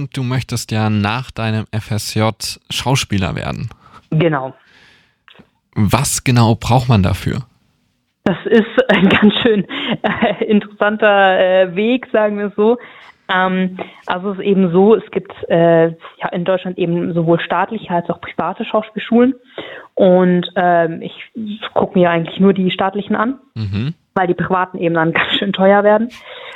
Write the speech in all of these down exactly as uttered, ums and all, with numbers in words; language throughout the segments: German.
und du möchtest ja nach deinem F S J Schauspieler werden. Genau. Was genau braucht man dafür? Das ist ein ganz schön äh, interessanter äh, Weg, sagen wir es so. Ähm, also es ist eben so, es gibt äh, ja in Deutschland eben sowohl staatliche als auch private Schauspielschulen. Und ähm, ich gucke mir eigentlich nur die staatlichen an, mhm. weil die privaten eben dann ganz schön teuer werden.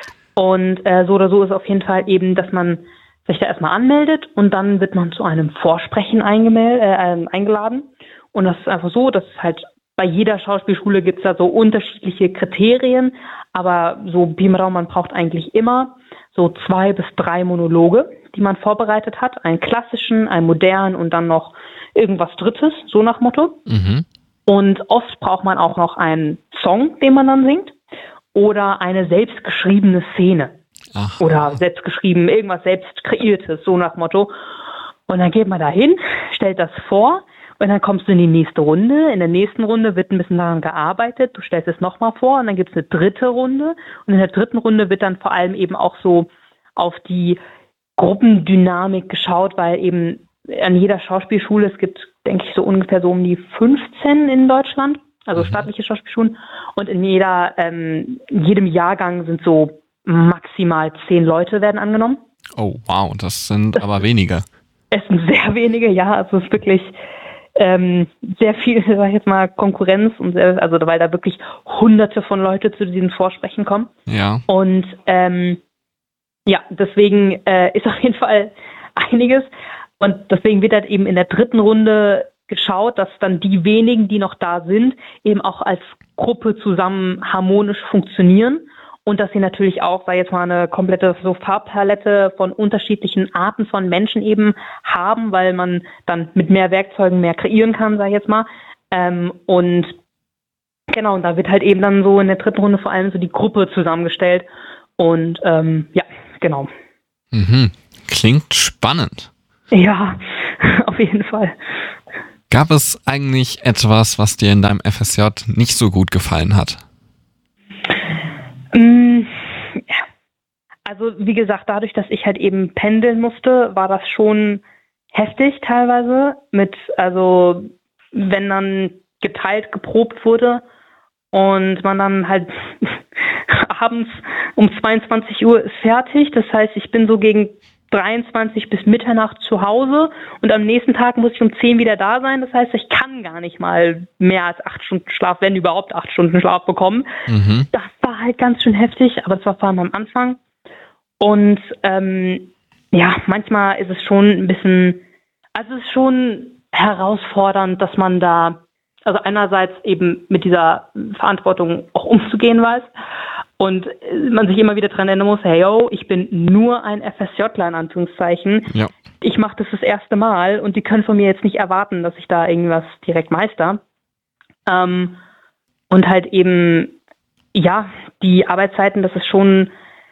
Und äh, so oder so ist auf jeden Fall eben, dass man sich da erstmal anmeldet und dann wird man zu einem Vorsprechen eingemel- äh, eingeladen. Und das ist einfach so, dass es halt bei jeder Schauspielschule gibt es da so unterschiedliche Kriterien, aber so Pi mal Daumen, man braucht eigentlich immer so zwei bis drei Monologe, die man vorbereitet hat. Einen klassischen, einen modernen und dann noch irgendwas Drittes, so nach Motto. Mhm. Und oft braucht man auch noch einen Song, den man dann singt oder eine selbstgeschriebene Szene. Ach. Oder selbstgeschrieben, irgendwas selbst kreiertes, so nach Motto. Und dann geht man da hin, stellt das vor. Und dann kommst du in die nächste Runde. In der nächsten Runde wird ein bisschen daran gearbeitet. Du stellst es nochmal vor und dann gibt es eine dritte Runde. Und in der dritten Runde wird dann vor allem eben auch so auf die Gruppendynamik geschaut, weil eben an jeder Schauspielschule, es gibt, denke ich, so ungefähr so um die fünfzehn in Deutschland, also mhm. staatliche Schauspielschulen. Und in jeder, ähm, in jedem Jahrgang sind so maximal zehn Leute werden angenommen. Oh, wow, das sind das aber wenige. Es sind sehr wenige, ja. Also es ist wirklich Ähm, sehr viel, sag ich jetzt mal, Konkurrenz und sehr, also weil da wirklich hunderte von Leute zu diesen Vorsprechen kommen. Ja. Und ähm, ja, deswegen äh, ist auf jeden Fall einiges. Und deswegen wird halt eben in der dritten Runde geschaut, dass dann die wenigen, die noch da sind, eben auch als Gruppe zusammen harmonisch funktionieren. Und dass sie natürlich auch, sag ich jetzt mal, eine komplette so Farbpalette von unterschiedlichen Arten von Menschen eben haben, weil man dann mit mehr Werkzeugen mehr kreieren kann, sag ich jetzt mal. Ähm, und genau, und da wird halt eben dann so in der dritten Runde vor allem so die Gruppe zusammengestellt. Und ähm, ja, genau. Mhm. Klingt spannend. Ja, auf jeden Fall. Gab es eigentlich etwas, was dir in deinem F S J nicht so gut gefallen hat? Also wie gesagt, dadurch, dass ich halt eben pendeln musste, war das schon heftig teilweise mit, also wenn dann geteilt geprobt wurde und man dann halt abends um zweiundzwanzig Uhr ist fertig. Das heißt, ich bin so gegen dreiundzwanzig bis Mitternacht zu Hause und am nächsten Tag muss ich um zehn wieder da sein. Das heißt, ich kann gar nicht mal mehr als acht Stunden Schlaf, wenn überhaupt acht Stunden Schlaf bekommen. Mhm. Das war halt ganz schön heftig, aber es war vor allem am Anfang. Und ähm, ja, manchmal ist es schon ein bisschen, also es ist schon herausfordernd, dass man da, also einerseits eben mit dieser Verantwortung auch umzugehen weiß und man sich immer wieder dran erinnern muss, hey yo, ich bin nur ein F S Jler in Anführungszeichen. Ja. Ich mache das das erste Mal und die können von mir jetzt nicht erwarten, dass ich da irgendwas direkt meister. Ähm, und halt eben, ja, die Arbeitszeiten, das ist schon,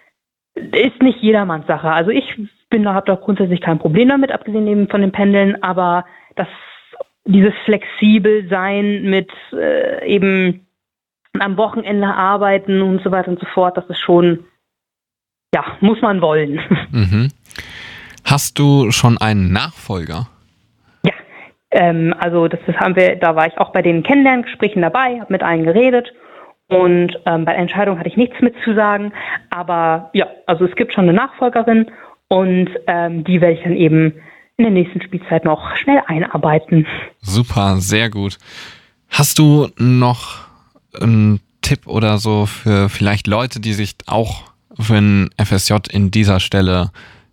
ist nicht jedermanns Sache. Also ich bin da, habe da grundsätzlich kein Problem damit, abgesehen eben von den Pendeln, aber das, dieses flexibel sein mit äh, eben am Wochenende arbeiten und so weiter und so fort, das ist schon, ja, muss man wollen. Mhm. Hast du schon einen Nachfolger? Ja, ähm, also das, das haben wir, da war ich auch bei den Kennenlerngesprächen dabei, habe mit allen geredet und ähm, bei der Entscheidung hatte ich nichts mitzusagen, aber ja, also es gibt schon eine Nachfolgerin und ähm, die werde ich dann eben in der nächsten Spielzeit noch schnell einarbeiten. Super, sehr gut. Hast du noch einen Tipp oder so für vielleicht Leute, die sich auch für ein F S J in dieser Stelle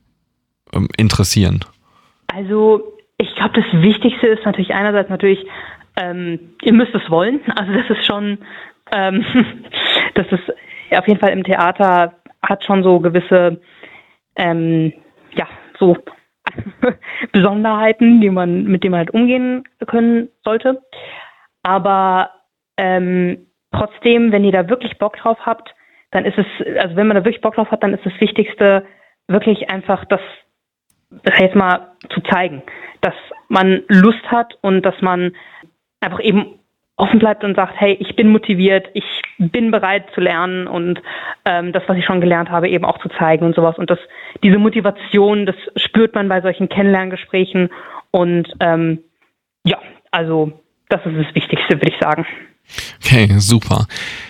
ähm, interessieren? Also ich glaube, das Wichtigste ist natürlich einerseits natürlich, ähm, ihr müsst es wollen. Also das ist schon, ähm, das ist auf jeden Fall im Theater hat schon so gewisse, ähm, ja, so Besonderheiten, die man, mit denen man halt umgehen können sollte. Aber ähm, trotzdem, wenn ihr da wirklich Bock drauf habt, dann ist es, also wenn man da wirklich Bock drauf hat, dann ist das Wichtigste wirklich einfach das, das jetzt mal zu zeigen, dass man Lust hat und dass man einfach eben offen bleibt und sagt, hey, ich bin motiviert, ich bin bereit zu lernen und ähm, das, was ich schon gelernt habe, eben auch zu zeigen und sowas. Und das, diese Motivation, das spürt man bei solchen Kennenlerngesprächen. Und ähm, ja, also das ist das Wichtigste, würde ich sagen. Okay, super.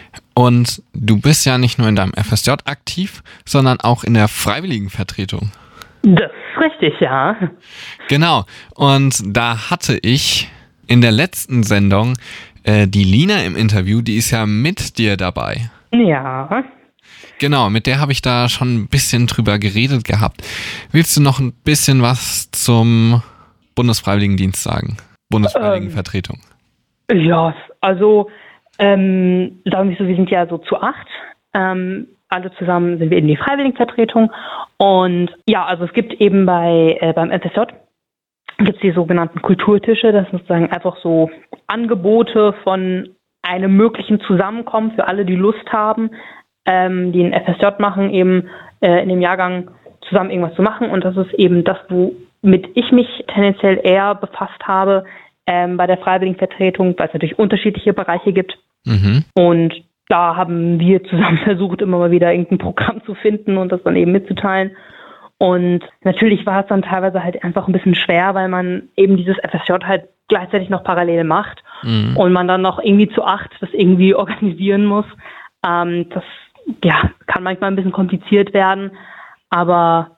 Und du bist ja nicht nur in deinem F S J aktiv, sondern auch in der Freiwilligenvertretung. Das ist richtig, ja. Genau. Und da hatte ich in der letzten Sendung äh, die Lina im Interview, die ist ja mit dir dabei. Ja. Genau, mit der habe ich da schon ein bisschen drüber geredet gehabt. Willst du noch ein bisschen was zum Bundesfreiwilligendienst sagen? Bundesfreiwilligenvertretung. Ähm, ja, also ähm, sagen wir so, wir sind ja so zu acht. Ähm, alle zusammen sind wir in die Freiwilligenvertretung. Und ja, also es gibt eben bei äh, beim F S J gibt es die sogenannten Kulturtische. Das sind sozusagen einfach so Angebote von einem möglichen Zusammenkommen für alle, die Lust haben, ähm, die ein F S J machen, eben äh, in dem Jahrgang zusammen irgendwas zu machen. Und das ist eben das, womit ich mich tendenziell eher befasst habe ähm, bei der Freiwilligenvertretung, weil es natürlich unterschiedliche Bereiche gibt. Mhm. Und da haben wir zusammen versucht, immer mal wieder irgendein Programm zu finden und das dann eben mitzuteilen. Und natürlich war es dann teilweise halt einfach ein bisschen schwer, weil man eben dieses F S J halt gleichzeitig noch parallel macht mhm. und man dann noch irgendwie zu acht das irgendwie organisieren muss. Ähm, das ja, kann manchmal ein bisschen kompliziert werden, aber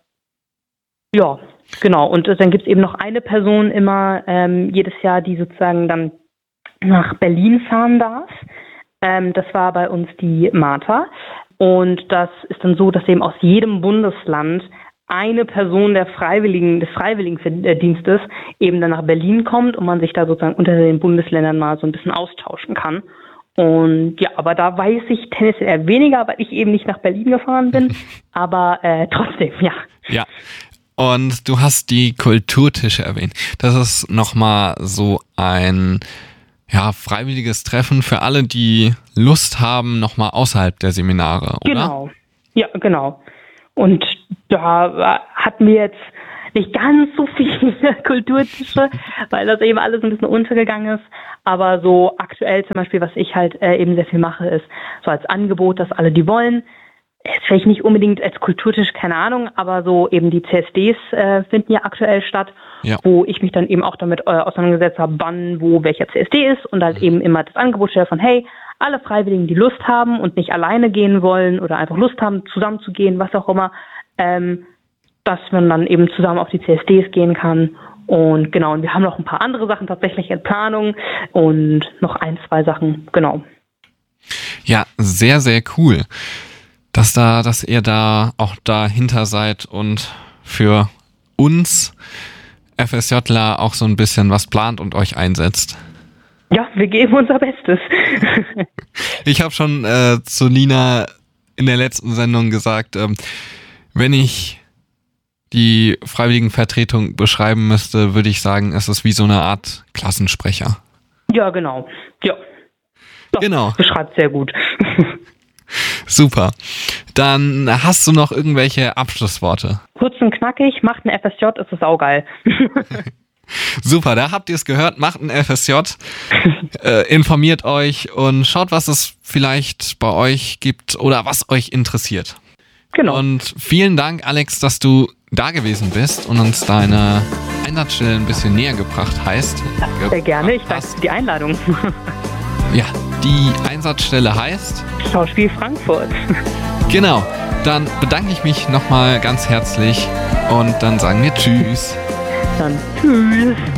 ja, genau. Und dann gibt es eben noch eine Person immer ähm, jedes Jahr, die sozusagen dann nach Berlin fahren darf. Ähm, das war bei uns die Martha. Und das ist dann so, dass eben aus jedem Bundesland eine Person der Freiwilligen, des Freiwilligendienstes eben dann nach Berlin kommt und man sich da sozusagen unter den Bundesländern mal so ein bisschen austauschen kann. Und ja, aber da weiß ich tendenziell eher weniger, weil ich eben nicht nach Berlin gefahren bin. Aber äh, trotzdem, ja. Ja. Und du hast die Kulturtische erwähnt. Das ist nochmal so ein ja, freiwilliges Treffen für alle, die Lust haben, nochmal außerhalb der Seminare, oder? Genau. Ja, genau. Und da hatten wir jetzt nicht ganz so viele Kulturtische, weil das eben alles ein bisschen untergegangen ist. Aber so aktuell zum Beispiel, was ich halt äh, eben sehr viel mache, ist so als Angebot, dass alle, die wollen, jetzt vielleicht nicht unbedingt als Kulturtisch, keine Ahnung, aber so eben die C S Ds äh, finden ja aktuell statt, ja. Wo ich mich dann eben auch damit äh, auseinandergesetzt habe, wann, wo welcher C S D ist und halt mhm. eben immer das Angebot stelle von, hey, alle Freiwilligen, die Lust haben und nicht alleine gehen wollen oder einfach Lust haben, zusammen zu gehen, was auch immer, ähm, dass man dann eben zusammen auf die C S Ds gehen kann. Und genau, und wir haben noch ein paar andere Sachen tatsächlich in Planung und noch ein, zwei Sachen, genau. Ja, sehr, sehr cool, dass da, dass ihr da auch dahinter seid und für uns FSJler auch so ein bisschen was plant und euch einsetzt. Ja, wir geben unser Bestes. Ich habe schon äh, zu Nina in der letzten Sendung gesagt, ähm, wenn ich die Freiwilligenvertretung beschreiben müsste, würde ich sagen, es ist wie so eine Art Klassensprecher. Ja, genau. Ja. Doch, genau. Beschreibt sehr gut. Super. Dann hast du noch irgendwelche Abschlussworte? Kurz und knackig, macht ein F S J, ist das saugeil. Super, da habt ihr es gehört, macht ein F S J, äh, informiert euch und schaut, was es vielleicht bei euch gibt oder was euch interessiert. Genau. Und vielen Dank, Alex, dass du da gewesen bist und uns deine Einsatzstelle ein bisschen näher gebracht hast. Sehr gerne, ich danke für die Einladung. Ja, die Einsatzstelle heißt Schauspiel Frankfurt. Genau, dann bedanke ich mich nochmal ganz herzlich und dann sagen wir Tschüss. Dann Tschüss.